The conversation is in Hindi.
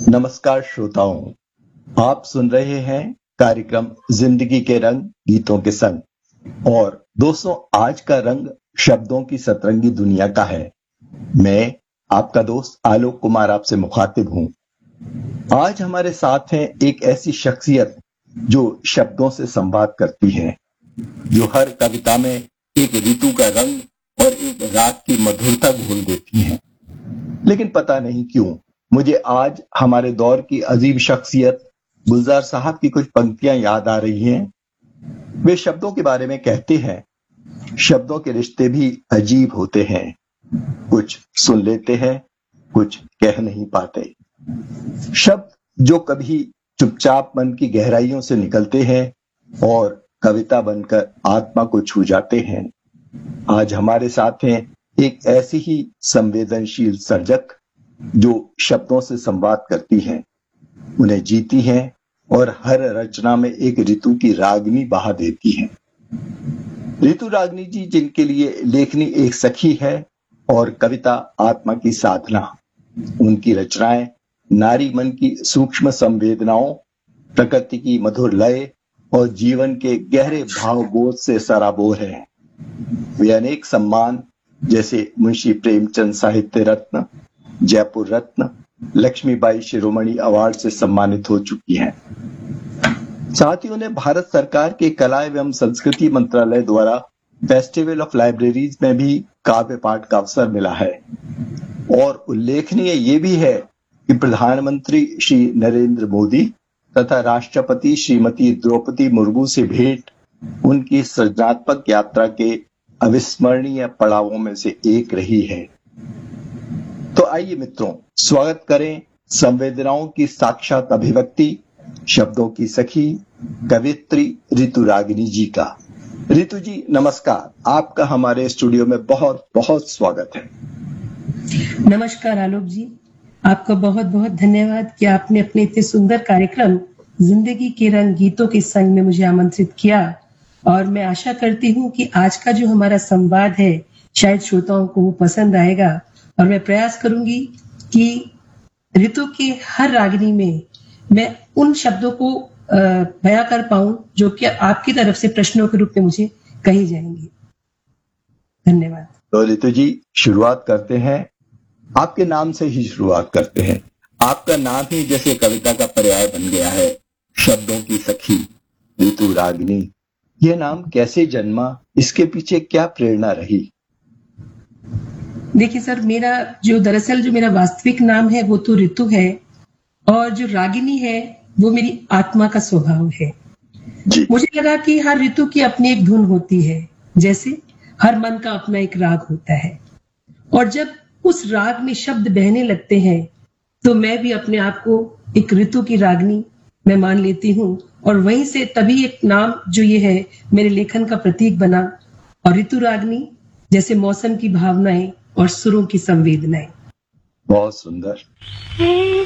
नमस्कार श्रोताओं, आप सुन रहे हैं कार्यक्रम जिंदगी के रंग गीतों के संग। और दोस्तों, आज का रंग शब्दों की सतरंगी दुनिया का है। मैं आपका दोस्त आलोक कुमार आपसे मुखातिब हूं। आज हमारे साथ हैं एक ऐसी शख्सियत जो शब्दों से संवाद करती है, जो हर कविता में एक ऋतु का रंग और एक राग की मधुरता घोल देती है। लेकिन पता नहीं क्यों मुझे आज हमारे दौर की अजीब शख्सियत गुलजार साहब की कुछ पंक्तियां याद आ रही हैं। वे शब्दों के बारे में कहते हैं, शब्दों के रिश्ते भी अजीब होते हैं, कुछ सुन लेते हैं, कुछ कह नहीं पाते। शब्द जो कभी चुपचाप मन की गहराइयों से निकलते हैं और कविता बनकर आत्मा को छू जाते हैं। आज हमारे साथ हैं एक ऐसी ही संवेदनशील सर्जक जो शब्दों से संवाद करती हैं, उन्हें जीती हैं और हर रचना में एक ऋतु की रागनी बहा देती हैं। ऋतु रागनी जी, जिनके लिए लेखनी एक सखी है और कविता आत्मा की साधना। उनकी रचनाएं नारी मन की सूक्ष्म संवेदनाओं, प्रकृति की मधुर लय और जीवन के गहरे भावबोध से सराबोर है। वे अनेक सम्मान जैसे मुंशी प्रेमचंद साहित्य रत्न, जयपुर रत्न, लक्ष्मीबाई शिरोमणि अवार्ड से सम्मानित हो चुकी हैं। साथ ही उन्हें भारत सरकार के कला एवं संस्कृति मंत्रालय द्वारा फेस्टिवल ऑफ लाइब्रेरीज में भी काव्य पाठ का अवसर मिला है। और उल्लेखनीय ये भी है कि प्रधानमंत्री श्री नरेंद्र मोदी तथा राष्ट्रपति श्रीमती द्रौपदी मुर्मू से भेंट उनकी सृजनात्मक यात्रा के अविस्मरणीय पड़ावों में से एक रही है। तो आइए मित्रों, स्वागत करें संवेदनाओं की साक्षात अभिव्यक्ति, शब्दों की सखी, कवित्री ऋतु रागिनी जी का। ऋतु जी नमस्कार, आपका हमारे स्टूडियो में बहुत बहुत स्वागत है। नमस्कार आलोक जी, आपका बहुत बहुत धन्यवाद कि आपने अपने इतने सुंदर कार्यक्रम जिंदगी के रंग गीतों के संग में मुझे आमंत्रित किया। और मैं आशा करती हूँ कि आज का जो हमारा संवाद है शायद श्रोताओं को वो पसंद आएगा। और मैं प्रयास करूंगी कि ऋतु की हर रागनी में मैं उन शब्दों को बयां कर पाऊं जो कि आपकी तरफ से प्रश्नों के रूप में मुझे कही जाएंगी। धन्यवाद। तो ऋतु जी, शुरुआत करते हैं, आपके नाम से ही शुरुआत करते हैं। आपका नाम ही जैसे कविता का पर्याय बन गया है, शब्दों की सखी, ऋतु रागिनी। यह नाम कैसे जन्मा, इसके पीछे क्या प्रेरणा रही? देखिए सर, दरअसल जो मेरा वास्तविक नाम है वो तो ऋतु है, और जो रागिनी है वो मेरी आत्मा का स्वभाव है। मुझे लगा कि हर ऋतु की अपनी एक धुन होती है, जैसे हर मन का अपना एक राग होता है। और जब उस राग में शब्द बहने लगते हैं तो मैं भी अपने आप को एक ऋतु की रागनी मैं मान लेती हूँ। और वहीं से तभी एक नाम जो ये है मेरे लेखन का प्रतीक बना। और ऋतु रागनी जैसे मौसम की भावनाएं और सुरों की संवेदनाएं। बहुत सुंदर।